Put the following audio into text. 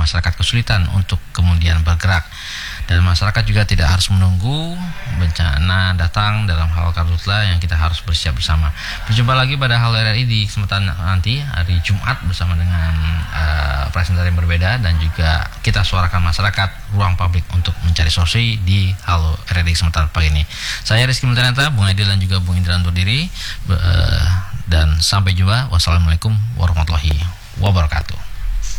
masyarakat kesulitan untuk kemudian bergerak. Dan masyarakat juga tidak harus menunggu bencana datang dalam hal karhutla yang kita harus bersiap bersama. Berjumpa lagi pada Halo RRI di kesempatan nanti hari Jumat bersama dengan presenter yang berbeda, dan juga kita suarakan masyarakat, ruang publik untuk mencari solusi di Halo RRI kesempatan pagi ini. Saya Rizky Multaneta, Bung Edil dan juga Bung Indra undur diri, dan sampai jumpa. Wassalamualaikum warahmatullahi wabarakatuh.